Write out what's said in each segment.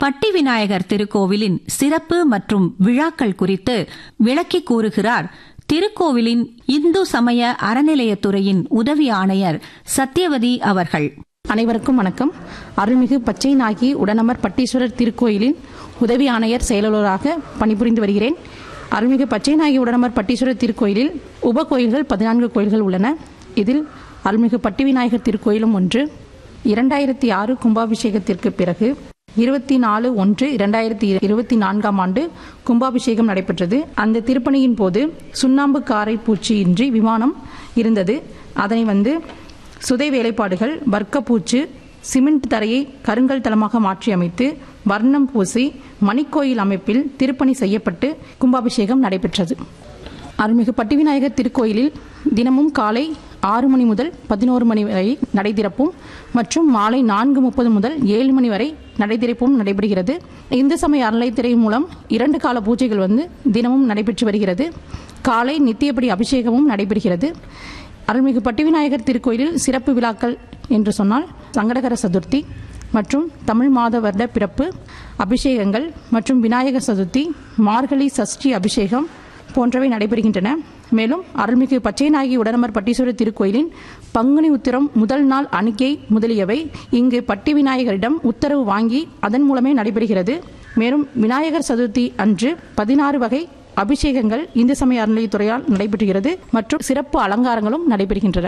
பட்டி விநாயகர் திருக்கோவிலின் சிறப்பு மற்றும் விழாக்கள் குறித்து விளக்கி கூறுகிறார் திருக்கோவிலின் இந்து சமய அறநிலையத்துறையின் உதவி ஆணையர் சத்யவதி அவர்கள். அனைவருக்கும் வணக்கம். அருள்மிகு பச்சை நாகி உடனமர் பட்டீஸ்வரர் திருக்கோயிலின் உதவி ஆணையர் செயலாளராக பணிபுரிந்து வருகிறேன். அருள்மிகு பச்சை நாகி உடனமர் பட்டீஸ்வரர் திருக்கோயிலில் உப கோயில்கள் 14 கோயில்கள் உள்ளன. இதில் அருள்மிகு பட்டி விநாயகர் திருக்கோயிலும் ஒன்று. 2006 கும்பாபிஷேகத்திற்கு பிறகு 24/1/2024 ஆண்டு கும்பாபிஷேகம் நடைபெற்றது. அந்த திருப்பணியின் போது சுண்ணாம்பு காரை பூச்சியின்றி விமானம் இருந்தது. அதனை சுதை வேலைப்பாடுகள், வர்க்கப்பூச்சு, சிமெண்ட் தரையை கருங்கல் தளமாக மாற்றி அமைத்து வர்ணம் பூசி மணிக்கோயில் அமைப்பில் திருப்பணி செய்யப்பட்டு கும்பாபிஷேகம் நடைபெற்றது. அருள்மிகு பட்டி விநாயகர் திருக்கோயிலில் தினமும் காலை 6 மணி முதல் 11 மணி வரை நடை திறப்பும் மற்றும் மாலை 4:30 முதல் 7 மணி வரை நடை திறப்பும் நடைபெறுகிறது. இந்து சமய அறநிலையத்துறை மூலம் 2 கால பூஜைகள் தினமும் நடைபெற்று வருகிறது. காலை நித்தியப்படி அபிஷேகமும் நடைபெறுகிறது. அருள்மிகு பட்டி விநாயகர் திருக்கோயிலில் சிறப்பு விழாக்கள் என்று சொன்னால் சங்கடகர சதுர்த்தி மற்றும் தமிழ் மாத வருட பிறப்பு அபிஷேகங்கள் மற்றும் விநாயகர் சதுர்த்தி, மார்கழி சஷ்டி அபிஷேகம் போன்றவை நடைபெறுகின்றன. மேலும் அருள்மிகு பச்சை நாகி உடனமர் பட்டீஸ்வரர் திருக்கோயிலின் பங்குனி உத்திரம் முதல் நாள் அணிக்கை முதலியவை இங்கு பட்டி விநாயகரிடம் உத்தரவு வாங்கி அதன் மூலமே நடைபெறுகிறது. மேலும் விநாயகர் சதுர்த்தி அன்று 16 வகை அபிஷேகங்கள் இந்து சமய அறநிலையத்துறையால் நடைபெறுகிறது மற்றும் சிறப்பு அலங்காரங்களும் நடைபெறுகின்றன.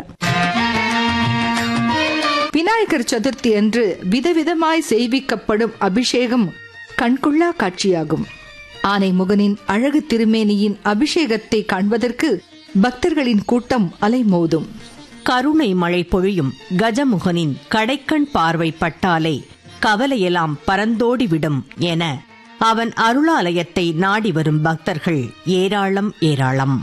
விநாயகர் சதுர்த்தி அன்று விதவிதமாய் செய்விக்கப்படும் அபிஷேகம் கண்கொள்ளா காட்சியாகும். ஆனைமுகனின் அழகு திருமேனியின் அபிஷேகத்தை காண்பதற்கு பக்தர்களின் கூட்டம் அலைமோதும். கருணை மழை பொழியும் கஜமுகனின் கடைக்கண் பார்வை பட்டாலே கவலையெல்லாம் பறந்தோடிவிடும் என அவன் அருளாலயத்தை நாடி வரும் பக்தர்கள் ஏராளம்.